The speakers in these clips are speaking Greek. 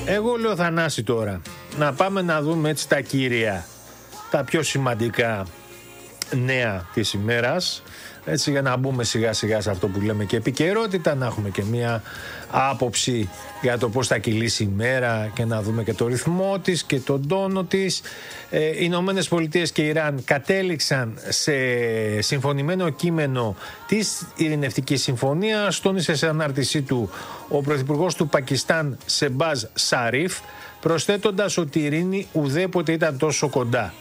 Εγώ λέω, Θανάση, τώρα να πάμε να δούμε έτσι τα κύρια, τα πιο σημαντικά νέα της ημέρας, έτσι, για να μπούμε σιγά σιγά σε αυτό που λέμε και επικαιρότητα, να έχουμε και μία άποψη για το πώς θα κυλήσει η μέρα και να δούμε και το ρυθμό της και τον τόνο της. Οι Ηνωμένες Πολιτείες και Ιράν κατέληξαν σε συμφωνημένο κείμενο της ειρηνευτικής συμφωνίας. Τόνισε σε ανάρτησή του ο πρωθυπουργός του Πακιστάν, Σεμπάζ Σαρίφ, προσθέτοντας ότι η ειρήνη ουδέποτε ήταν τόσο κοντά.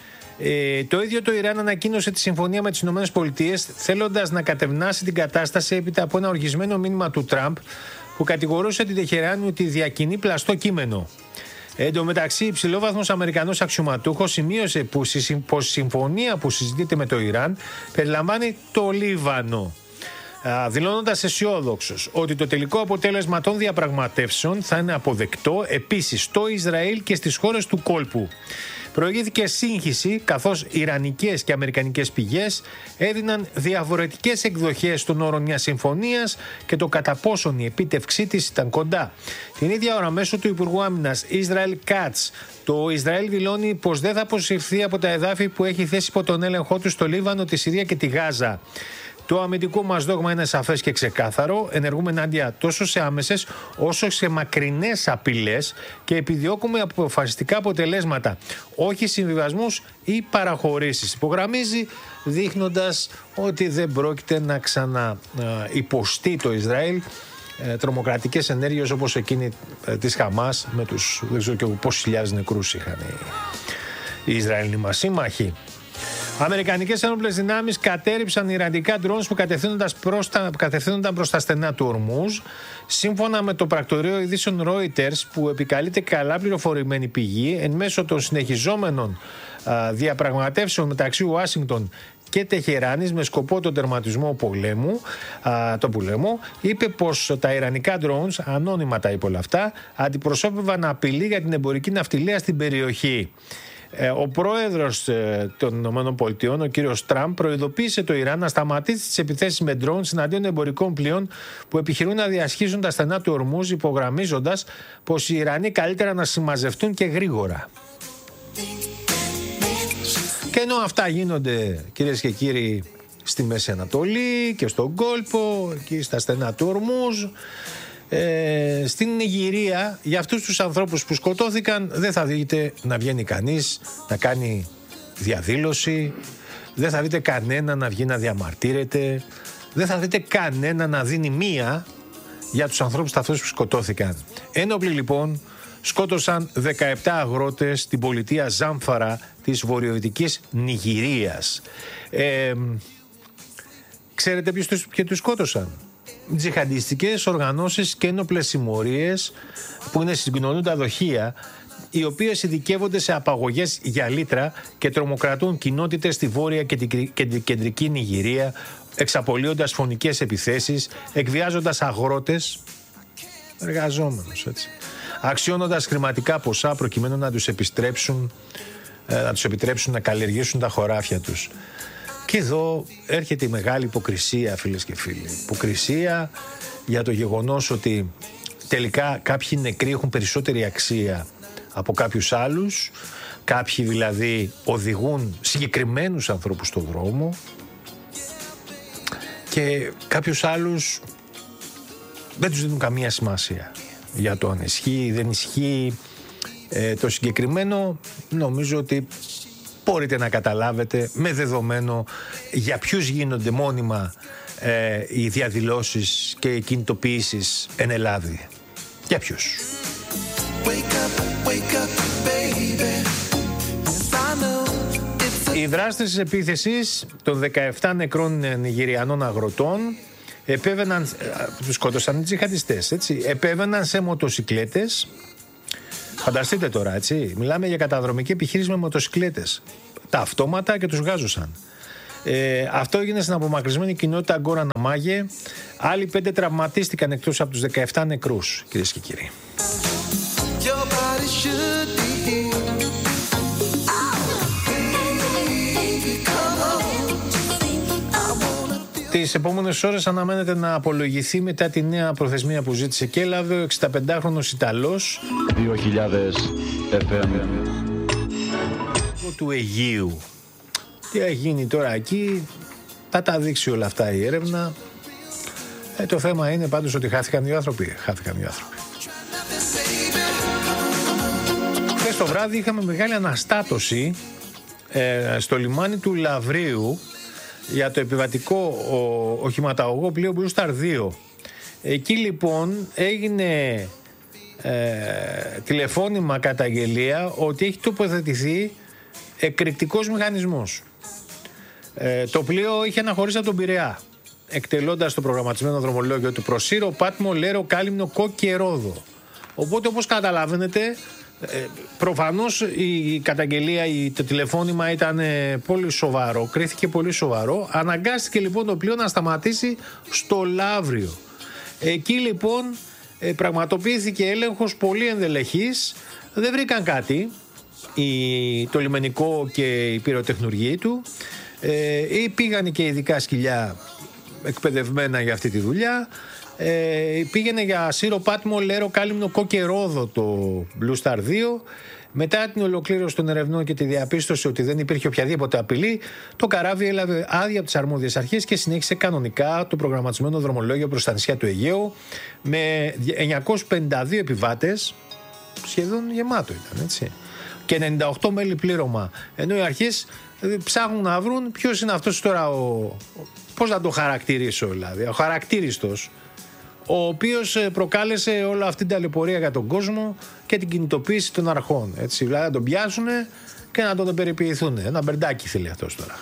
Το ίδιο το Ιράν ανακοίνωσε τη συμφωνία με τις Ηνωμένες Πολιτείες, θέλοντας να κατευνάσει την κατάσταση έπειτα από ένα οργισμένο μήνυμα του Τραμπ που κατηγορούσε την Τεχεράνη ότι διακινεί πλαστό κείμενο. Εν τω μεταξύ, υψηλόβαθμος Αμερικανός αξιωματούχος σημείωσε πως η συμφωνία που συζητείται με το Ιράν περιλαμβάνει το Λίβανο, δηλώνοντας αισιόδοξος ότι το τελικό αποτέλεσμα των διαπραγματεύσεων θα είναι αποδεκτό επίσης στο Ισραήλ και στις χώρες του κόλπου. Προηγήθηκε σύγχυση, καθώς ιρανικές και αμερικανικές πηγές έδιναν διαφορετικές εκδοχές των όρων μιας συμφωνίας και το κατά πόσον η επίτευξή της ήταν κοντά. Την ίδια ώρα, μέσω του Υπουργού Άμυνας Ισραήλ Κάτς, το Ισραήλ δηλώνει πως δεν θα αποσυρθεί από τα εδάφη που έχει θέσει υπό τον έλεγχό του στο Λίβανο, τη Συρία και τη Γάζα. Το αμυντικό μας δόγμα είναι σαφές και ξεκάθαρο. Ενεργούμε ενάντια τόσο σε άμεσες όσο σε μακρινές απειλές και επιδιώκουμε αποφασιστικά αποτελέσματα, όχι συμβιβασμούς ή παραχωρήσεις. Υπογραμμίζει, δείχνοντας ότι δεν πρόκειται να ξαναυποστεί το Ισραήλ τρομοκρατικές ενέργειες όπως εκείνη της Χαμάς με τους, δεν ξέρω και πόσους χιλιάδες νεκρούς είχαν οι Ισραηλοί μας σύμμαχοι. Αμερικανικές ένοπλες δυνάμεις κατέρριψαν ιρανικά drones που κατευθύνονταν προς τα στενά του Ορμούζ. Σύμφωνα με το πρακτορείο ειδήσεων Reuters, που επικαλείται καλά πληροφορημένη πηγή, εν μέσω των συνεχιζόμενων διαπραγματεύσεων μεταξύ Ουάσιγκτον και Τεχεράνης με σκοπό τον τερματισμό του πολέμου, είπε πως τα ιρανικά drones, ανώνυμα τα είπε όλα αυτά, αντιπροσώπευαν απειλή για την εμπορική ναυτιλία στην περιοχή. Ο πρόεδρος των ΗΠΑ, ο κύριος Τραμπ, προειδοποίησε το Ιράν να σταματήσει τις επιθέσεις με drones εναντίον εμπορικών πλοίων που επιχειρούν να διασχίζουν τα στενά του Ορμούζ, υπογραμμίζοντας πως οι Ιρανοί καλύτερα να συμμαζευτούν και γρήγορα. Και ενώ αυτά γίνονται, κυρίες και κύριοι, στη Μέση Ανατολή και στον κόλπο, εκεί στα στενά του Ορμούζ, στην Νιγηρία, για αυτούς τους ανθρώπους που σκοτώθηκαν, δεν θα δείτε να βγαίνει κανείς να κάνει διαδήλωση, δεν θα δείτε κανένα να βγει να διαμαρτύρεται, δεν θα δείτε κανένα να δίνει μία για τους ανθρώπους αυτούς που σκοτώθηκαν. Ένοπλοι λοιπόν σκότωσαν 17 αγρότες στην πολιτεία Ζάμφαρα της βορειοδυτικής Νιγηρίας. Ξέρετε ποιοι τους σκότωσαν? Τζιχαντιστικές οργανώσεις και ένοπλες συμμορίες που είναι συγκοινωνούντα δοχεία, οι οποίες ειδικεύονται σε απαγωγές για λίτρα και τρομοκρατούν κοινότητες στη βόρεια και την κεντρική Νιγηρία, εξαπολύοντας φωνικές επιθέσεις, εκβιάζοντας αγρότες, εργαζόμενους, έτσι, αξιώνοντας χρηματικά ποσά προκειμένου να τους επιτρέψουν να καλλιεργήσουν τα χωράφια τους. Και εδώ έρχεται η μεγάλη υποκρισία, φίλες και φίλοι. Υποκρισία για το γεγονός ότι τελικά κάποιοι νεκροί έχουν περισσότερη αξία από κάποιους άλλους. Κάποιοι δηλαδή οδηγούν συγκεκριμένους ανθρώπους στον δρόμο και κάποιους άλλους δεν τους δίνουν καμία σημασία για το αν ισχύει ή δεν ισχύει. Το συγκεκριμένο νομίζω ότι μπορείτε να καταλάβετε με δεδομένο για ποιους γίνονται μόνιμα οι διαδηλώσεις και οι κινητοποιήσεις εν Ελλάδη. Για ποιους? Οι δράστες της επίθεσης των 17 νεκρών Νιγηριανών αγροτών τους σκότωσαν οι τζιχαντιστές, έτσι, επέβαιναν σε μοτοσικλέτες. Φανταστείτε τώρα, έτσι, μιλάμε για καταδρομική επιχείρηση με μοτοσικλέτες, τα αυτόματα, και τους γάζωσαν. Αυτό έγινε στην απομακρυσμένη κοινότητα Αγκόρα Ναμάγε. Άλλοι 5 τραυματίστηκαν εκτός από τους 17 νεκρούς, κυρίες και κύριοι. Τις επόμενες ώρες αναμένεται να απολογηθεί μετά τη νέα προθεσμία που ζήτησε και έλαβε ο 65χρονος Ιταλός 2000 FM του Αιγείου. Τι θα γίνει τώρα εκεί, θα τα δείξει όλα αυτά η έρευνα. Το θέμα είναι πάντως ότι χάθηκαν οι άνθρωποι. Χθες το βράδυ είχαμε μεγάλη αναστάτωση στο λιμάνι του Λαυρίου για το επιβατικό οχηματαγωγό πλοίο Blue Star 2. Εκεί λοιπόν έγινε τηλεφώνημα καταγγελία ότι έχει τοποθετηθεί εκρηκτικός μηχανισμός. Το πλοίο είχε αναχωρήσει από τον Πειραιά, εκτελώντας το προγραμματισμένο δρομολόγιο του προς Σύρο, Πάτμο, Λέρο, Κάλυμνο, Κο και Ρόδο. Οπότε, όπως καταλαβαίνετε, προφανώς η καταγγελία, το τηλεφώνημα ήταν πολύ σοβαρό, κρίθηκε πολύ σοβαρό. Αναγκάστηκε λοιπόν το πλοίο να σταματήσει στο Λαύριο. Εκεί λοιπόν πραγματοποιήθηκε έλεγχος πολύ ενδελεχής, δεν βρήκαν κάτι το λιμενικό και η πυροτεχνουργοί του. Πήγανε και ειδικά σκυλιά εκπαιδευμένα για αυτή τη δουλειά. Πήγαινε για Σύρο, Πάτμο, Λέρο, Κάλυμνο, Κο και Ρόδο το Blue Star 2. Μετά την ολοκλήρωση των ερευνών και τη διαπίστωση ότι δεν υπήρχε οποιαδήποτε απειλή, το καράβι έλαβε άδεια από τις αρμόδιες αρχές και συνέχισε κανονικά το προγραμματισμένο δρομολόγιο προς τα νησιά του Αιγαίου με 952 επιβάτες, σχεδόν γεμάτο ήταν, έτσι, και 98 μέλη πλήρωμα. Ενώ οι αρχές ψάχνουν να βρουν ποιος είναι αυτός τώρα πώς να το χαρακτηρίσω, δηλαδή, ο χαρακτήριστος, ο οποίος προκάλεσε όλη αυτή την ταλαιπωρία για τον κόσμο και την κινητοποίηση των αρχών. Έτσι, δηλαδή να τον πιάσουν και να τον περιποιηθούν. Ένα μπερντάκι θέλει αυτός τώρα.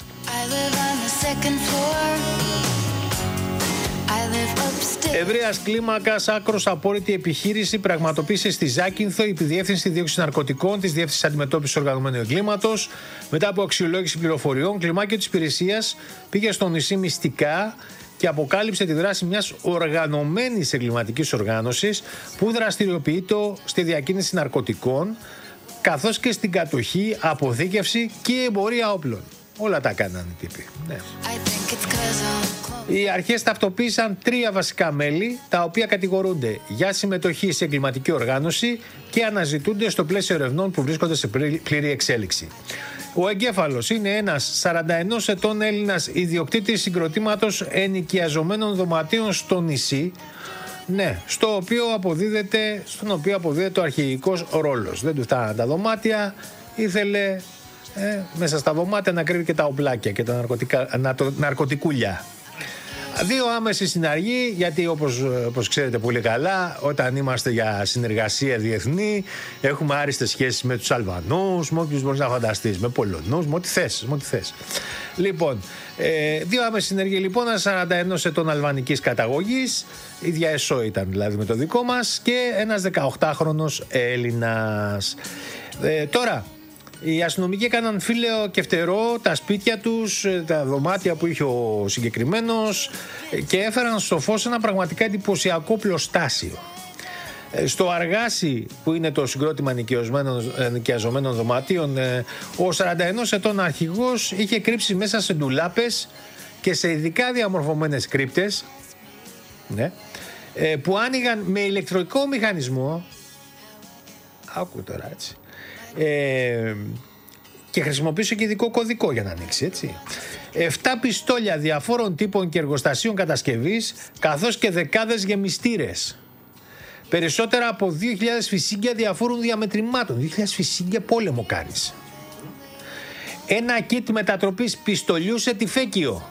Ευρείας κλίμακας, άκρος απόρριτη επιχείρηση πραγματοποίησε στη Ζάκυνθο η Διεύθυνση Δίωξης Ναρκωτικών της Διεύθυνσης Αντιμετώπισης Οργανωμένου Εγκλήματος. Μετά από αξιολόγηση πληροφοριών, κλιμάκιο της υπηρεσίας πήγε στο νησί μυστικά και αποκάλυψε τη δράση μιας οργανωμένης εγκληματικής οργάνωσης που δραστηριοποιείται στη διακίνηση ναρκωτικών, καθώς και στην κατοχή, αποθήκευση και εμπορία όπλων. Όλα τα κάνανε οι τύποι. Ναι. Οι αρχές ταυτοποίησαν 3 βασικά μέλη, τα οποία κατηγορούνται για συμμετοχή σε εγκληματική οργάνωση και αναζητούνται στο πλαίσιο ερευνών που βρίσκονται σε πλήρη εξέλιξη. Ο εγκέφαλος είναι ένας 41 ετών Έλληνας ιδιοκτήτης συγκροτήματος ενοικιαζομένων δωματίων στο νησί, ναι, στον οποίο αποδίδεται ο αρχηγικός ρόλος. Δεν του φτάναν τα δωμάτια, ήθελε μέσα στα δωμάτια να κρύβει και τα οπλάκια και τα ναρκωτικούλια. 2 άμεσοι συναργοί, γιατί όπως ξέρετε πολύ καλά, όταν είμαστε για συνεργασία διεθνή, έχουμε άριστες σχέσεις με τους Αλβανούς, με όποιους μπορείς να φανταστείς, με Πολωνούς, με ό,τι θες. Λοιπόν, 2 άμεσοι συνεργοί λοιπόν, ένας 41 ετών αλβανικής καταγωγής, ίδια ΕΣΟ ήταν δηλαδή με το δικό μας, και ένας 18χρονος Έλληνας. Τώρα, οι αστυνομικοί έκαναν φύλαιο και φτερό τα σπίτια τους, τα δωμάτια που είχε ο συγκεκριμένος, και έφεραν στο φως ένα πραγματικά εντυπωσιακό πλωστάσιο. Στο Αργάσι, που είναι το συγκρότημα ενοικιαζομένων δωματίων, ο 41 ετών αρχηγός είχε κρύψει μέσα σε ντουλάπες και σε ειδικά διαμορφωμένες κρύπτες, ναι, που άνοιγαν με ηλεκτρικό μηχανισμό. Άκου τώρα, έτσι. Και χρησιμοποιούσε και ειδικό κωδικό για να ανοίξει, έτσι. 7 πιστόλια διαφόρων τύπων και εργοστασίων κατασκευής, καθώς και δεκάδες γεμιστήρες. Περισσότερα από 2.000 φυσίγγια διαφόρων διαμετρημάτων. 2.000 φυσίγγια, πόλεμο κάνεις. Ένα κίτ μετατροπής πιστολιού σε τυφέκιο.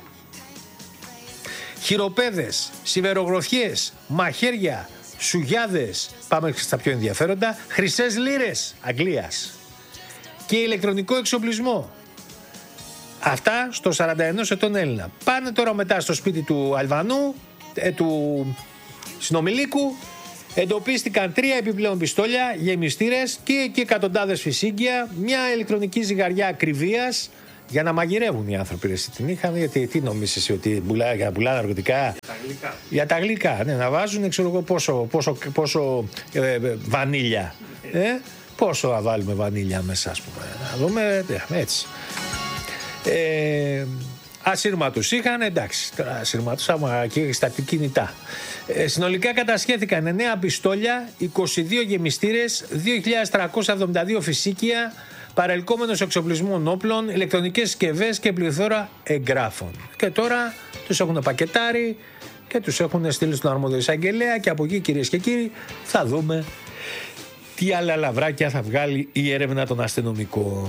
Χειροπέδες, σιβερογροθιές, μαχαίρια, σουγιάδες, πάμε στα πιο ενδιαφέροντα, χρυσές λίρες Αγγλίας και ηλεκτρονικό εξοπλισμό. Αυτά στο 41 ετών Έλληνα. Πάνε τώρα μετά στο σπίτι του Αλβανού, του συνομιλίκου. Εντοπίστηκαν 3 επιπλέον πιστόλια, γεμιστήρες και εκατοντάδες φυσίγγια, μια ηλεκτρονική ζυγαριά ακριβίας, για να μαγειρεύουν οι άνθρωποι. Εσύ την είχαν, γιατί τι νομίζεις εσύ, ότι για να πουλάνε ναρκωτικά? Για τα γλυκά, ναι, να βάζουν, ξέρω εγώ, πόσο βανίλια. Πόσο να βάλουμε βανίλια μέσα, ας πούμε. Να δούμε, έτσι. ασύρματους είχαν, εντάξει, ασύρματους άμα και στα κινητά. Συνολικά κατασχέθηκαν 9 πιστόλια, 22 γεμιστήρες, 2.372 φυσίκια, παρελκόμενος εξοπλισμών όπλων, ηλεκτρονικές συσκευές και πληθώρα εγγράφων. Και τώρα τους έχουν πακετάρει και τους έχουν στείλει στον αρμόδιο εισαγγελέα και από εκεί, κυρίες και κύριοι, θα δούμε τι άλλα λαβράκια θα βγάλει η έρευνα των αστυνομικών.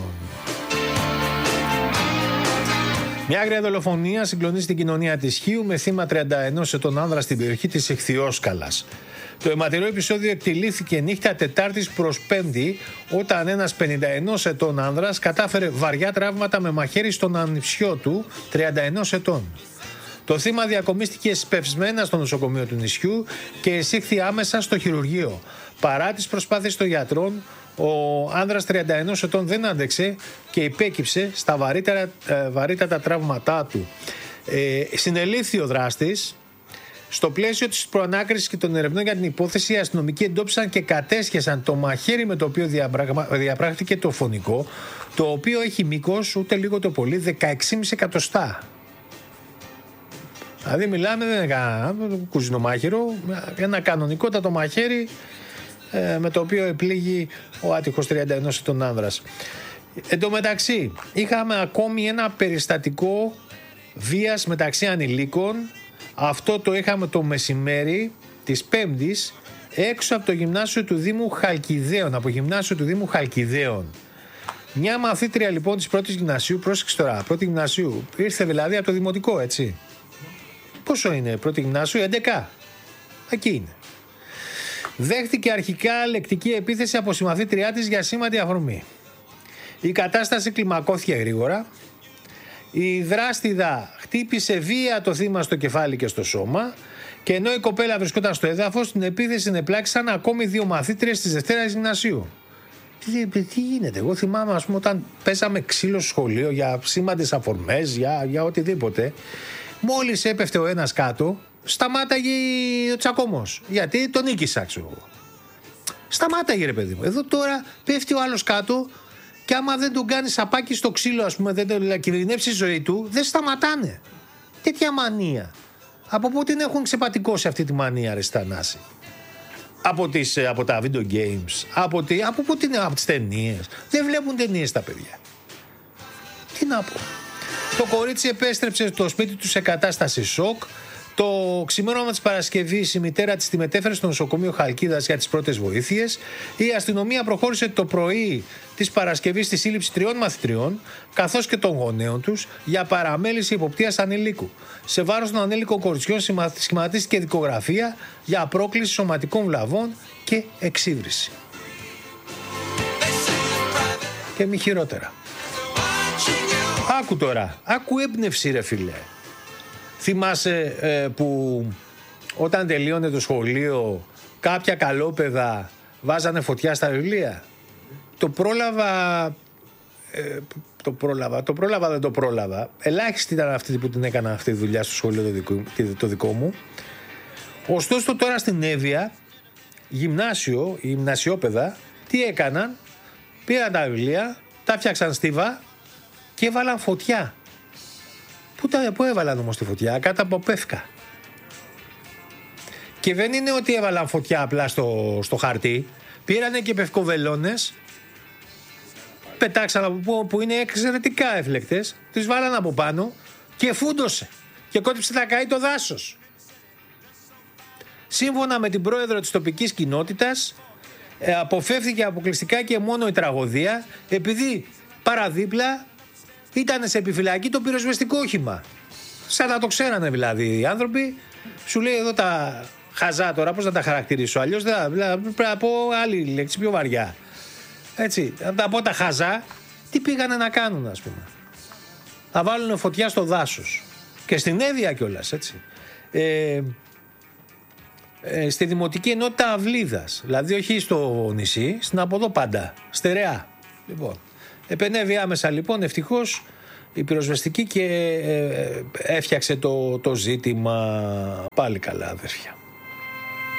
Μια άγρια δολοφονία συγκλονίζει την κοινωνία της Χίου με θύμα 31 ετών άνδρα στην περιοχή της Εχθιόσκαλας. Το αιματηρό επεισόδιο εκτελήθηκε νύχτα Τετάρτης προς Πέμπτη, όταν ένας 51 ετών άνδρας κατάφερε βαριά τραύματα με μαχαίρι στον ανιψιό του, 31 ετών. Το θύμα διακομίστηκε σπευσμένα στο νοσοκομείο του νησιού και εισήχθη άμεσα στο χειρουργείο. Παρά τις προσπάθειες των γιατρών, ο άνδρας 31 ετών δεν άντεξε και υπέκυψε στα βαρύτατα τραύματά του. Συνελήφθη ο δράστης. Στο πλαίσιο της προανάκρισης και των ερευνών για την υπόθεση, οι αστυνομικοί εντόπισαν και κατέσχεσαν το μαχαίρι με το οποίο διαπράχθηκε το φωνικό, το οποίο έχει μήκος ούτε λίγο το πολύ 16,5 εκατοστά. Δηλαδή μιλάμε, δεν είναι κανένα κουζινομάχαιρο, ένα κανονικότατο μαχαίρι με το οποίο επλήγει ο άτυχος 31 ετών άνδρας. Εν τω μεταξύ είχαμε ακόμη ένα περιστατικό βίας μεταξύ ανηλίκων. Αυτό το είχαμε το μεσημέρι της Πέμπτης έξω από το γυμνάσιο του Δήμου Χαλκιδαίων, Μια μαθήτρια λοιπόν της πρώτης γυμνασίου, πρόσεξε τώρα, πρώτη γυμνασίου, ήρθε δηλαδή από το δημοτικό, έτσι. Πόσο είναι πρώτη γυμνάσιο, 11. Εκεί είναι. Δέχτηκε αρχικά λεκτική επίθεση από συμμαθήτριά της για σήμαντη αφορμή. Η κατάσταση κλιμακώθηκε γρήγορα. Η δράστηδα χτύπησε βία το θύμα στο κεφάλι και στο σώμα, και ενώ η κοπέλα βρισκόταν στο έδαφος, την επίθεση ενεπλάκησαν ακόμη 2 μαθήτριες της Δευτέρας Γυμνασίου. Τι γίνεται, εγώ θυμάμαι, ας πούμε, όταν πέσαμε ξύλο στο σχολείο για σήμαντες αφορμές, για οτιδήποτε, μόλις έπεφτε ο ένας κάτω, σταμάταγε ο τσακωμός. Γιατί τον νίκησα, ξέρω εγώ. Σταμάταγε, ρε παιδί μου. Εδώ τώρα πέφτει ο άλλος κάτω, και άμα δεν τον κάνει σαπάκι στο ξύλο, ας πούμε, δεν τον κινδυνεύσει η ζωή του, δεν σταματάνε. Τέτοια μανία. Από πού την έχουν ξεπατικώσει αυτή τη μανία, ρε Στανάση? Από τα video games, από τις ταινίες. Δεν βλέπουν ταινίες τα παιδιά. Τι να πω. Το κορίτσι επέστρεψε στο σπίτι του σε κατάσταση σοκ. Το ξημέρωμα της Παρασκευής η μητέρα της τη μετέφερε στο νοσοκομείο Χαλκίδας για τις πρώτες βοήθειες. Η αστυνομία προχώρησε το πρωί της Παρασκευής στη σύλληψη 3 μαθητριών, καθώς και των γονέων τους, για παραμέληση υποπτίας ανηλίκου. Σε βάρος των ανήλικων κοριτσιών σχηματίστηκε δικογραφία για πρόκληση σωματικών βλαβών και εξύβριση. Και μη χειρότερα. Άκου τώρα, άκου έμπνευση, ρε φίλε. Θυμάσαι που όταν τελείωνε το σχολείο κάποια καλόπαιδα βάζανε φωτιά στα βιβλία? Το πρόλαβα, δεν το πρόλαβα. Ελάχιστοι ήταν αυτοί που την έκαναν αυτή τη δουλειά στο σχολείο το δικό μου. Ωστόσο τώρα στην Εύβοια, οι γυμνασιόπαιδα, τι έκαναν? Πήραν τα βιβλία, τα φτιάξαν στίβα και έβαλαν φωτιά. Πού έβαλαν όμως τη φωτιά? Κάτω από πεύκα. Και δεν είναι ότι έβαλαν φωτιά απλά στο χαρτί. Πήρανε και πευκοβελώνες, πετάξαν από που είναι εξαιρετικά έφλεκτες, τις βάλαν από πάνω και φούντωσε και κόντυψε να καεί το δάσος. Σύμφωνα με την πρόεδρο της τοπικής κοινότητας, αποφεύθηκε αποκλειστικά και μόνο η τραγωδία, επειδή παραδίπλα ήταν σε επιφυλακή το πυροσβεστικό όχημα. Σαν να το ξέρανε δηλαδή οι άνθρωποι. Σου λέει εδώ τα χαζά τώρα, πώς να τα χαρακτηρίσω? Αλλιώς πρέπει να πω άλλη λέξη πιο βαριά. Έτσι, να τα πω τα χαζά, τι πήγανε να κάνουν, ας πούμε? Να βάλουν φωτιά στο δάσος. Και στην Εύβοια κιόλας, έτσι. Στη Δημοτική Ενότητα Αυλίδας. Δηλαδή όχι στο νησί, στην από εδώ πάντα. Στερεά. Λοιπόν. Επενέβη άμεσα λοιπόν ευτυχώς η πυροσβεστική και έφτιαξε το ζήτημα. Πάλι καλά, αδέρφια.